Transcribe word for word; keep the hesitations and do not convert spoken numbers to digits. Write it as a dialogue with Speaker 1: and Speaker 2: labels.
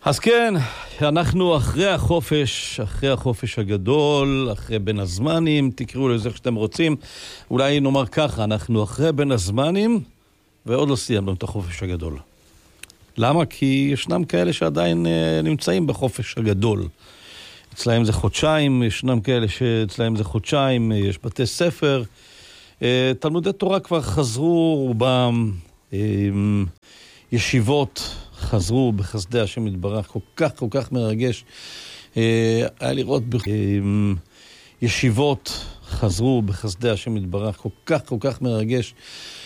Speaker 1: אז כן, אנחנו אחרי החופש, אחרי החופש הגדול, אחרי בין הזמנים, תקראו לזה איך שאתם רוצים. אולי נאמר ככה, אנחנו אחרי בין הזמנים, ועוד לא סיימנו את החופש הגדול. למה? כי ישנם כאלה שעדיין אה, נמצאים בחופש הגדול. אצלהם זה חודשיים, ישנם כאלה שאצלהם זה חודשיים, יש בתי ספר. אה, תלמודי תורה כבר חזרו, רובם, אה, ישיבות חזרו בחסדי השם יתברך, כל כך כל כך מרגש. אה, היה לראות ב... אה, ישיבות חזרו בחסדי השם יתברך, כל כך כל כך מרגש.